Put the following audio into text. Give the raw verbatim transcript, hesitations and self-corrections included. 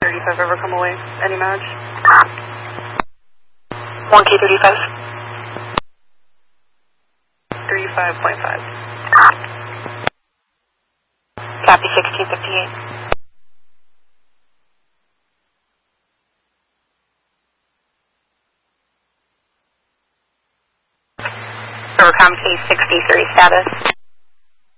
thirty-five ever come away? Any match? one K thirty-five. thirty-five point five. Copy sixteen fifty-eight. Overcom K sixty-three status.